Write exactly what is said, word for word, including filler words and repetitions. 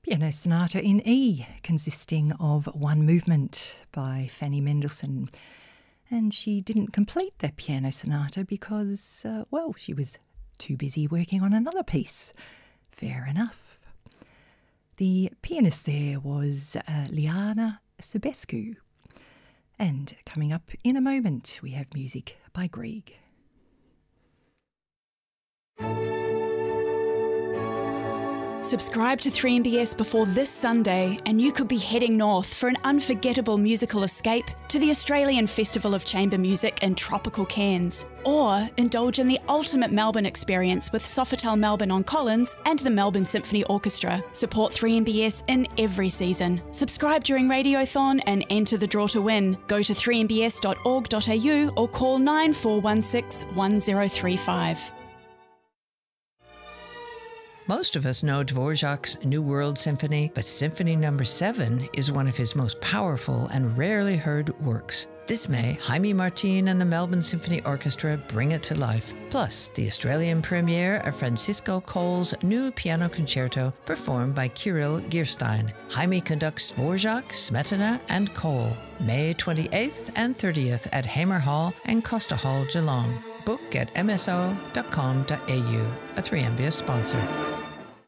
Piano Sonata in E, consisting of one movement by Fanny Mendelssohn. And she didn't complete the piano sonata because, uh, well, she was too busy working on another piece. Fair enough. The pianist there was uh, Liana Sebescu. And coming up in a moment, we have music by Grieg. Subscribe to three M B S before this Sunday and you could be heading north for an unforgettable musical escape to the Australian Festival of Chamber Music in tropical Cairns. Or indulge in the ultimate Melbourne experience with Sofitel Melbourne on Collins and the Melbourne Symphony Orchestra. Support three M B S in every season. Subscribe during Radiothon and enter the draw to win. Go to three m b s dot org dot a u or call nine four one six one zero three five. Most of us know Dvorak's New World Symphony, but Symphony Number seven is one of his most powerful and rarely heard works. This May, Jaime Martin and the Melbourne Symphony Orchestra bring it to life. Plus, the Australian premiere of Francisco Cole's new piano concerto performed by Kirill Gierstein. Jaime conducts Dvorak, Smetana and Cole. May twenty-eighth and thirtieth at Hamer Hall and Costa Hall, Geelong. Book at m s o dot com dot a u, a three M B S sponsor.